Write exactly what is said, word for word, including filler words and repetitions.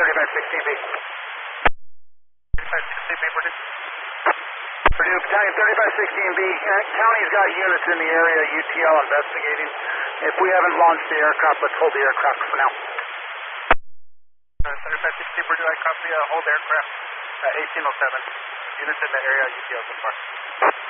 thirty-five sixteen B. thirty-five sixteen B, Purdue. Purdue, Battalion thirty-five sixteen B. Uh, county's got units in the area, U T L investigating. If we haven't launched the aircraft, let's hold the aircraft for now. Uh, thirty-five sixteen Purdue, I copy, uh, hold aircraft, uh, eighteen oh seven. Units in the area, U T L so far.